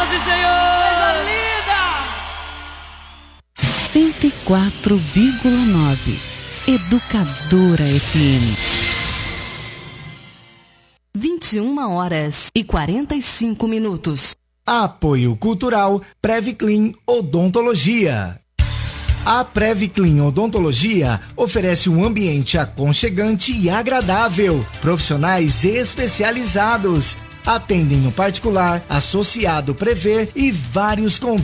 Senhoras e senhores! Coisa linda! 104,9 Educadora FM. 21h45. Apoio Cultural Previclin Odontologia. A Previclin Odontologia oferece um ambiente aconchegante e agradável. Profissionais especializados atendem no particular, associado Prevê e vários